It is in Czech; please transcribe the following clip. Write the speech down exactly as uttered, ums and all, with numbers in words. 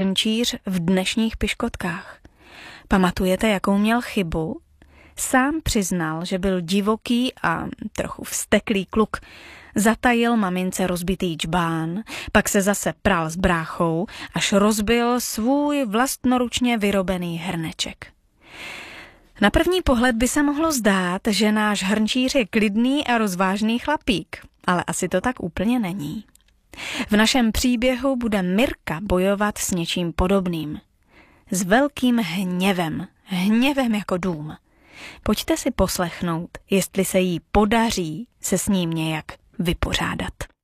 hrnčíř v dnešních Piškotkách. Pamatujete, jakou měl chybu? Sám přiznal, že byl divoký a trochu vzteklý kluk. Zatajil mamince rozbitý džbán, pak se zase pral s bráchou, až rozbil svůj vlastnoručně vyrobený hrneček. Na první pohled by se mohlo zdát, že náš hrnčíř je klidný a rozvážný chlapík, ale asi to tak úplně není. V našem příběhu bude Mirka bojovat s něčím podobným. S velkým hněvem, hněvem jako dům. Pojďte si poslechnout, jestli se jí podaří se s ním nějak vypořádat.